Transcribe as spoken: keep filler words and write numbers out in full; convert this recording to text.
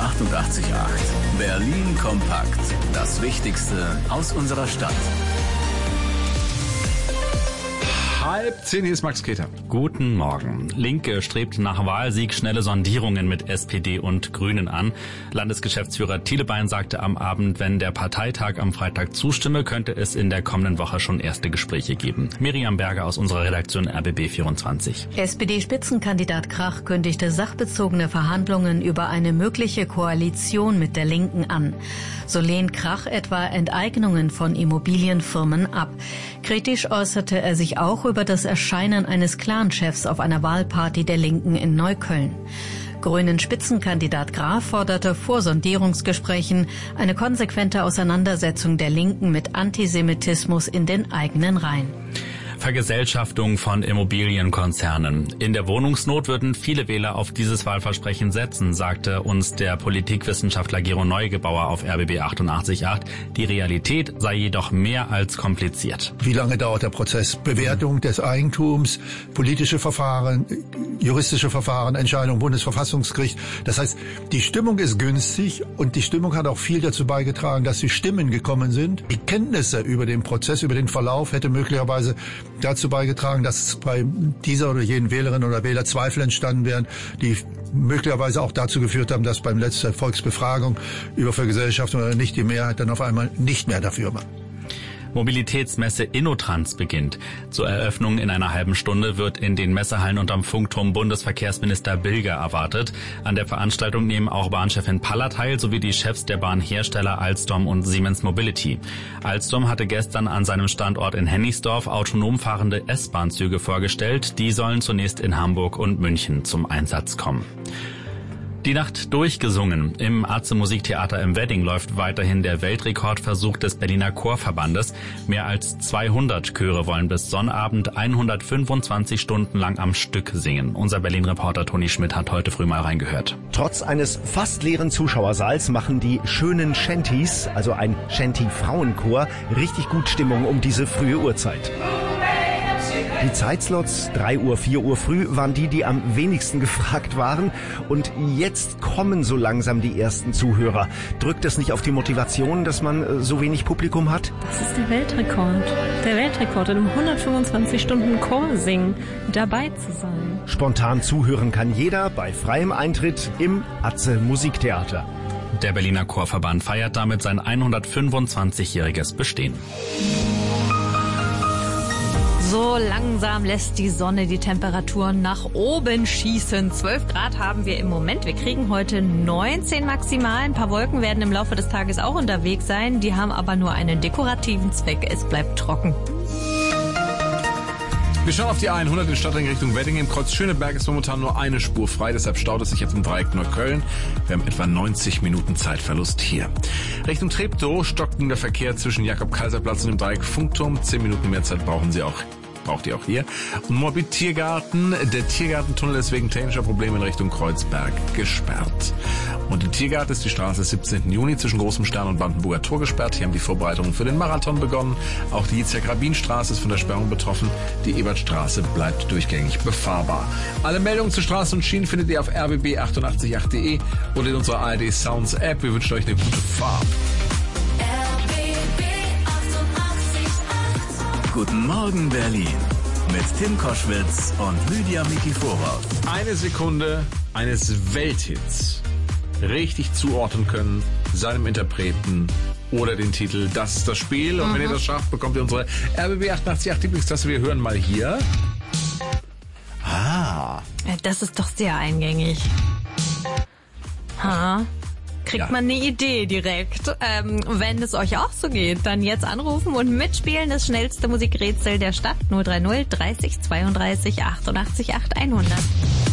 achtundachtzig Komma acht. Berlin kompakt. Das Wichtigste aus unserer Stadt. Halb zehn, hier ist Max Keter. Guten Morgen. Linke strebt nach Wahlsieg schnelle Sondierungen mit S P D und Grünen an. Landesgeschäftsführer Thielebein sagte am Abend, wenn der Parteitag am Freitag zustimme, könnte es in der kommenden Woche schon erste Gespräche geben. Miriam Berger aus unserer Redaktion R B B vierundzwanzig. S P D-Spitzenkandidat Krach kündigte sachbezogene Verhandlungen über eine mögliche Koalition mit der Linken an. So lehnt Krach etwa Enteignungen von Immobilienfirmen ab. Kritisch äußerte er sich auch über das Erscheinen eines Clanchefs auf einer Wahlparty der Linken in Neukölln. Grünen Spitzenkandidat Graf forderte vor Sondierungsgesprächen eine konsequente Auseinandersetzung der Linken mit Antisemitismus in den eigenen Reihen. Vergesellschaftung von Immobilienkonzernen. In der Wohnungsnot würden viele Wähler auf dieses Wahlversprechen setzen, sagte uns der Politikwissenschaftler Gero Neugebauer auf R B B achtundachtzig Komma acht. Die Realität sei jedoch mehr als kompliziert. Wie lange dauert der Prozess? Bewertung des Eigentums, politische Verfahren, juristische Verfahren, Entscheidung Bundesverfassungsgericht. Das heißt, die Stimmung ist günstig und die Stimmung hat auch viel dazu beigetragen, dass die Stimmen gekommen sind. Die Kenntnisse über den Prozess, über den Verlauf hätte möglicherweise dazu beigetragen, dass bei dieser oder jenen Wählerin oder Wähler Zweifel entstanden wären, die möglicherweise auch dazu geführt haben, dass beim letzten Volksbefragung über Vergesellschaftung oder nicht die Mehrheit dann auf einmal nicht mehr dafür war. Mobilitätsmesse InnoTrans beginnt. Zur Eröffnung in einer halben Stunde wird in den Messehallen unterm Funkturm Bundesverkehrsminister Bilger erwartet. An der Veranstaltung nehmen auch Bahnchefin Paller teil, sowie die Chefs der Bahnhersteller Alstom und Siemens Mobility. Alstom hatte gestern an seinem Standort in Hennigsdorf autonom fahrende S-Bahn-Züge vorgestellt. Die sollen zunächst in Hamburg und München zum Einsatz kommen. Die Nacht durchgesungen. Im Atze Musiktheater im Wedding läuft weiterhin der Weltrekordversuch des Berliner Chorverbandes. Mehr als zweihundert Chöre wollen bis Sonnabend hundertfünfundzwanzig Stunden lang am Stück singen. Unser Berlin-Reporter Toni Schmidt hat heute früh mal reingehört. Trotz eines fast leeren Zuschauersaals machen die schönen Shanties, also ein Shanty-Frauenchor, richtig gut Stimmung um diese frühe Uhrzeit. Die Zeitslots drei Uhr, vier Uhr früh waren die, die am wenigsten gefragt waren. Und jetzt kommen so langsam die ersten Zuhörer. Drückt es nicht auf die Motivation, dass man so wenig Publikum hat? Das ist der Weltrekord. Der Weltrekord, in einem hundertfünfundzwanzig Stunden Chor singen, dabei zu sein. Spontan zuhören kann jeder bei freiem Eintritt im Atze Musiktheater. Der Berliner Chorverband feiert damit sein hundertfünfundzwanzigjähriges Bestehen. So langsam lässt die Sonne die Temperaturen nach oben schießen. zwölf Grad haben wir im Moment. Wir kriegen heute neunzehn maximal. Ein paar Wolken werden im Laufe des Tages auch unterwegs sein. Die haben aber nur einen dekorativen Zweck. Es bleibt trocken. Wir schauen auf die hundert in Stadtring Richtung Wedding. Im Kreuz Schöneberg ist momentan nur eine Spur frei, deshalb staut es sich jetzt im Dreieck Neukölln. Wir haben etwa neunzig Minuten Zeitverlust hier. Richtung Treptow stockt der Verkehr zwischen Jakob-Kaiser-Platz und dem Dreieck Funkturm. Zehn Minuten mehr Zeit brauchen Sie auch. Braucht ihr auch hier. Und Morbid Tiergarten. Der Tiergartentunnel ist wegen technischer Probleme in Richtung Kreuzberg gesperrt. Und im Tiergarten ist die Straße siebzehnten Juni zwischen Großem Stern und Brandenburger Tor gesperrt. Hier haben die Vorbereitungen für den Marathon begonnen. Auch die Yitzhak-Rabin-Straße ist von der Sperrung betroffen. Die Ebertstraße bleibt durchgängig befahrbar. Alle Meldungen zu Straßen und Schienen findet ihr auf r b b achtundachtzig Komma acht punkt de und in unserer A R D Sounds App. Wir wünschen euch eine gute Fahrt. Guten Morgen Berlin mit Tim Koschwitz und Lydia Mikiforov. Eine Sekunde eines Welthits richtig zuordnen können, seinem Interpreten oder den Titel. Das ist das Spiel. Und mhm. wenn ihr das schafft, bekommt ihr unsere R B B achtundachtzig Komma acht Lieblingstaste. Wir hören mal hier. Ah. Das ist doch sehr eingängig. Ha. Kriegt ja. man eine Idee direkt. Ähm, wenn es euch auch so geht, dann jetzt anrufen und mitspielen. Das schnellste Musikrätsel der Stadt. null drei null dreißig zweiunddreißig achtundachtzig acht hundert.